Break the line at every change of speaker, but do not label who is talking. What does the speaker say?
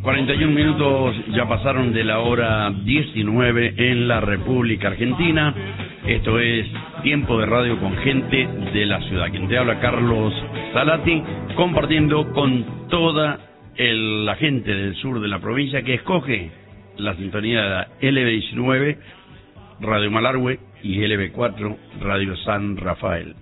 41 minutos ya pasaron de la hora 19 en la República Argentina. Esto es Tiempo de Radio con gente de la ciudad. Quien te habla, Carlos Salati, compartiendo con toda la gente del sur de la provincia que escoge la sintonía de LB19, Radio Malargüe, y LB4, Radio San Rafael.